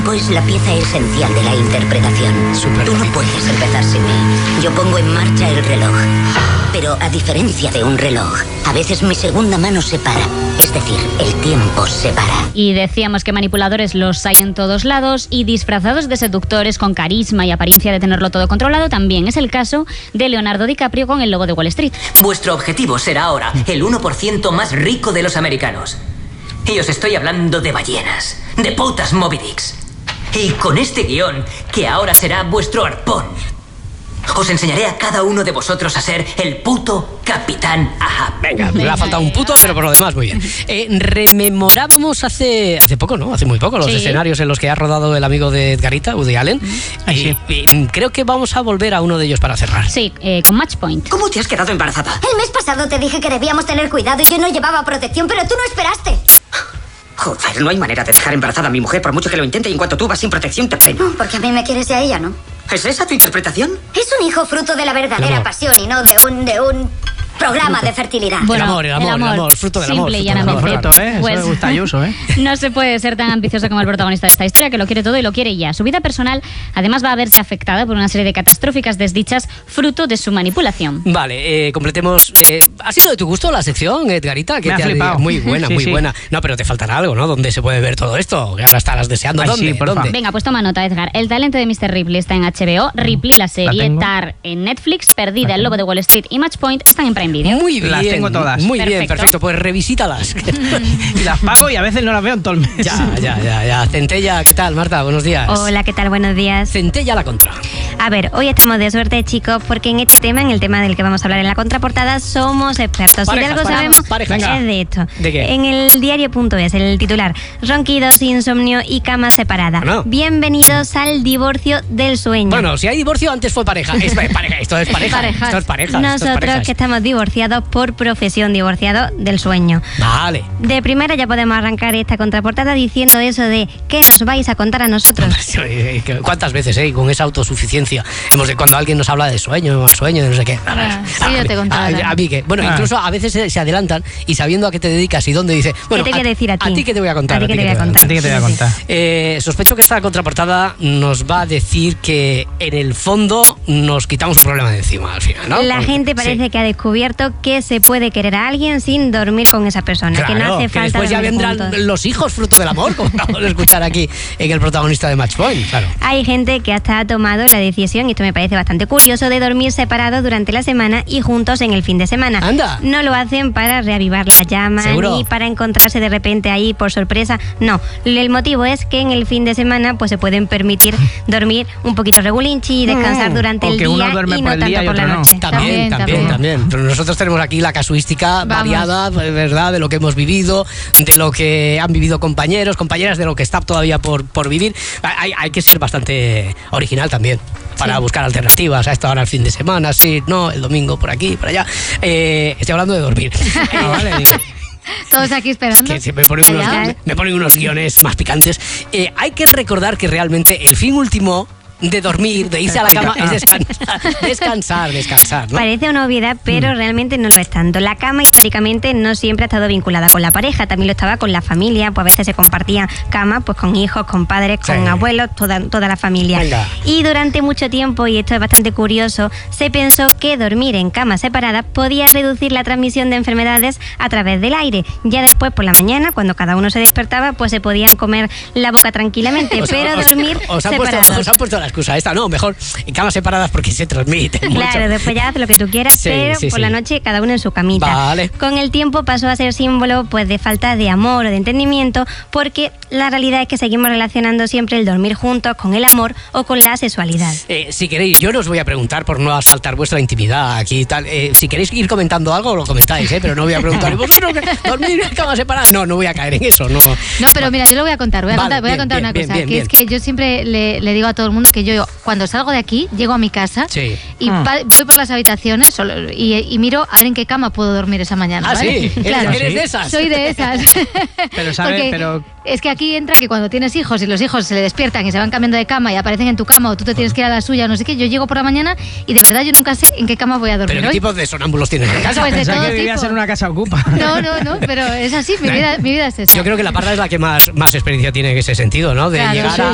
Es la pieza esencial de la interpretación. Tú no puedes empezar sin mí. Yo pongo en marcha el reloj. Pero a diferencia de un reloj, a veces mi segunda mano se para. Es decir, el tiempo se para. Y decíamos que manipuladores los hay en todos lados y disfrazados de seductores con carisma y apariencia de tenerlo todo controlado también es el caso de Leonardo DiCaprio con el lobo de Wall Street. Vuestro objetivo será ahora el 1% más rico de los americanos. Y os estoy hablando de ballenas, de putas Moby Dicks. Y con este guión, que ahora será vuestro arpón, os enseñaré a cada uno de vosotros a ser el puto Capitán Ahab. Venga, me ha faltado un puto, pero por lo demás muy bien. Rememorábamos hace poco, ¿no? Hace muy poco, los escenarios en los que ha rodado el amigo de Edgarita, Woody Allen. Creo que vamos a volver a uno de ellos para cerrar. Sí, con Match Point. ¿Cómo te has quedado embarazada? El mes pasado te dije que debíamos tener cuidado y yo no llevaba protección, pero tú no esperaste. Joder, no hay manera de dejar embarazada a mi mujer por mucho que lo intente y en cuanto tú vas sin protección te pego. Porque a mí me quieres y a ella, ¿no? ¿Es esa tu interpretación? Es un hijo fruto de la verdadera pasión y no de un programa de fertilidad. Bueno, el amor, fruto del amor. Simple y llanamente. Pues, eso me gusta Ayuso, No se puede ser tan ambicioso como el protagonista de esta historia, que lo quiere todo y lo quiere ya. Su vida personal, además, va a verse afectada por una serie de catastróficas desdichas fruto de su manipulación. Vale, completemos. ¿Ha sido de tu gusto la sección, Edgarita? Que me ha flipado. Muy buena, sí, muy sí. buena. No, pero te faltará algo, ¿no? ¿Dónde se puede ver todo esto? Que ahora estarás deseando. Ay, ¿Dónde? sí, porfa. ¿Dónde? Venga, pues toma nota, Edgar. El talento de Mr. Ripley está en HBO, Ripley, la serie, Tar en Netflix, Perdida, El lobo de Wall Street y Match Point están en Prime Video. Muy bien. Las tengo todas. Muy bien, Perfecto. perfecto. Pues revisítalas. Y las pago y a veces no las veo en todo el mes. Ya. Centella, ¿qué tal, Marta? Buenos días. Hola, ¿qué tal? Buenos días. Centella la contra. A ver, hoy estamos de suerte, chicos, porque en este tema, en el tema del que vamos a hablar en la contraportada, somos expertos. Si de algo sabemos, es de esto. ¿De qué? En el diario.es, el titular: ronquidos, insomnio y cama separada. Bueno. Bienvenidos al divorcio del sueño. Bueno, si hay divorcio, antes fue pareja. Esto es pareja. Esto es pareja. Nosotros que estamos divorciados por profesión, divorciados del sueño. Vale. De primera ya podemos arrancar esta contraportada diciendo eso de ¿qué nos vais a contar a nosotros? ¿Cuántas veces, con esa autosuficiencia? Cuando alguien nos habla de sueño, de no sé qué. yo te contaba. A mí que, bueno, incluso a veces se adelantan y sabiendo a qué te dedicas y dónde dice, bueno, ¿qué te voy a decir a ti? ¿A ti qué te voy a contar? ¿A ti qué te voy a contar? ¿A ti qué te voy a contar? Sospecho que esta contraportada nos va a decir que en el fondo nos quitamos un problema de encima al final, ¿no? La gente parece que ha descubierto que se puede querer a alguien sin dormir con esa persona, Claro, que no hace que falta después ya dormir vendrán juntos. los hijos fruto del amor, como acabamos de escuchar aquí en el protagonista de Match Point, claro. Hay gente que hasta ha tomado la decisión, y esto me parece bastante curioso, de dormir separados durante la semana y juntos en el fin de semana. ¡Anda! No lo hacen para reavivar la llama ¿Seguro? ni para encontrarse de repente ahí por sorpresa. No, el motivo es que en el fin de semana pues se pueden permitir dormir un poquito regulinchi y descansar durante el que día uno duerme y por no el tanto día y por la otro no. noche. También. Pero nosotros tenemos aquí la casuística variada, ¿verdad? De lo que hemos vivido, de lo que han vivido compañeros, compañeras, de lo que está todavía por vivir. Hay que ser bastante original también para buscar alternativas a esto ahora el fin de semana, sí, no, el domingo por aquí, por allá. Estoy hablando de dormir. Vale, digo. Todos aquí esperando. Es que me ponen unos guiones más picantes. Hay que recordar que realmente el fin último de dormir, de irse a la cama, es descansar, ¿no? Parece una obviedad, pero realmente no lo es tanto. La cama históricamente no siempre ha estado vinculada con la pareja, también lo estaba con la familia, pues a veces se compartían camas pues con hijos, con padres, con abuelos, toda la familia. Venga. Y durante mucho tiempo, y esto es bastante curioso, se pensó que dormir en camas separadas podía reducir la transmisión de enfermedades a través del aire. Ya después, por la mañana, cuando cada uno se despertaba, pues se podían comer la boca tranquilamente, pero dormir separados. Os han puesto la excusa esta, no, mejor en camas separadas porque se transmite Claro, mucho. después ya haz lo que tú quieras, pero por la noche cada uno en su camita. Vale. Con el tiempo pasó a ser símbolo pues de falta de amor o de entendimiento, porque la realidad es que seguimos relacionando siempre el dormir juntos con el amor o con la sexualidad. Si queréis, yo no os voy a preguntar por no asaltar vuestra intimidad aquí y tal. Si queréis ir comentando algo, lo comentáis, pero no voy a preguntar, ¿y vosotros dormir en camas separadas? No voy a caer en eso, no. No, pero mira, yo lo voy a contar. Voy a contar una cosa, que es que yo siempre le digo a todo el mundo que yo cuando salgo de aquí, llego a mi casa y voy por las habitaciones y miro a ver en qué cama puedo dormir esa mañana. Ah, ¿vale? sí, Claro. ¿Eres de esas? Soy de esas. Pero ¿sabes? Es que aquí entra que cuando tienes hijos y los hijos se le despiertan y se van cambiando de cama y aparecen en tu cama o tú te tienes que ir a la suya, no sé qué, yo llego por la mañana y de verdad yo nunca sé en qué cama voy a dormir. ¿Pero qué hoy. tipo de sonámbulos tienes en casa? Pues de Pensaba todo que vivías tipo. en una casa ocupa. No, pero es así, mi vida es esa. Yo creo que la Parra es la que más experiencia tiene en ese sentido, ¿no? De Claro, llegar sí. a